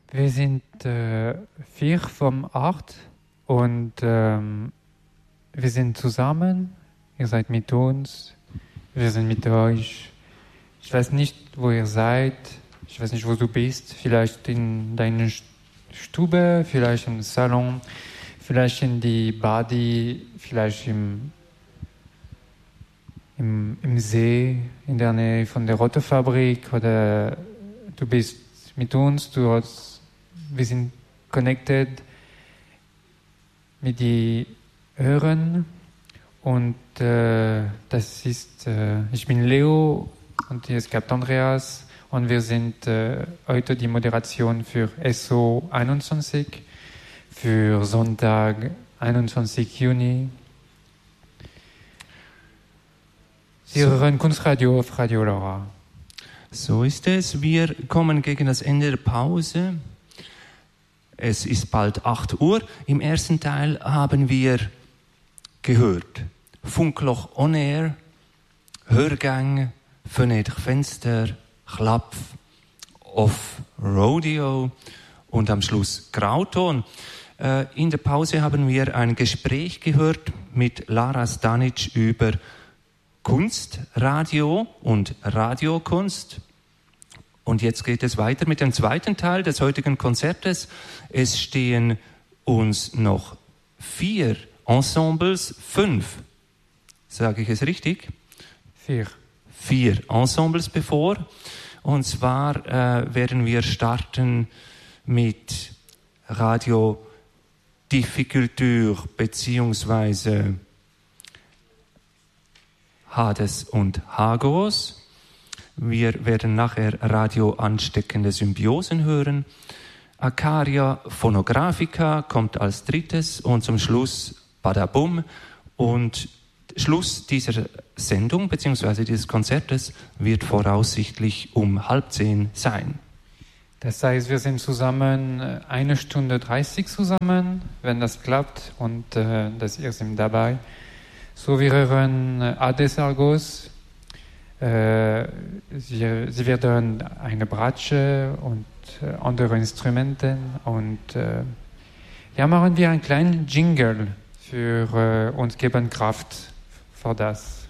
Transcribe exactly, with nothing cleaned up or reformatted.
Wir sind äh, vier vom Art und ähm, wir sind zusammen. Ihr seid mit uns, wir sind mit euch. Ich weiß nicht, wo ihr seid. Ich weiß nicht, wo du bist. Vielleicht in deiner Stube, vielleicht im Salon, vielleicht in die Badi, vielleicht im, im, im See, in der Nähe von der Rote Fabrik. Oder du bist mit uns, du hast, wir sind connected mit den Hören. Und äh, das ist, äh, ich bin Leo und hier ist Kapt Andreas und wir sind äh, heute die Moderation für S O einundzwanzig, für Sonntag, einundzwanzigsten Juni. Sie hören Kunstradio auf Radio Lora. So ist es. Wir kommen gegen das Ende der Pause. Es ist bald acht Uhr. Im ersten Teil haben wir gehört Funkloch On Air, Hörgang, Venedig Fenster, Klapf, Off Rodeo und am Schluss Grauton. Äh, in der Pause haben wir ein Gespräch gehört mit Lara Stanic über Kunstradio und Radiokunst. Und jetzt geht es weiter mit dem zweiten Teil des heutigen Konzertes. Es stehen uns noch vier Ensembles, fünf, sage ich es richtig? Vier. Vier Ensembles bevor. Und zwar äh, werden wir starten mit Radio Difficulture beziehungsweise Hades und Hagos. Wir werden nachher Radio Ansteckende Symbiosen hören. Acaria Phonographica kommt als drittes und zum Schluss Badabum. Und Schluss dieser Sendung bzw. dieses Konzertes wird voraussichtlich um halb zehn sein. Das heißt, wir sind zusammen eine Stunde dreißig zusammen, wenn das klappt und äh, das ihr seid dabei. So, wir hören Hades Argos. Äh, sie, sie werden eine Bratsche und äh, andere Instrumente und äh, ja, machen wir einen kleinen Jingle für äh, uns geben Kraft für das.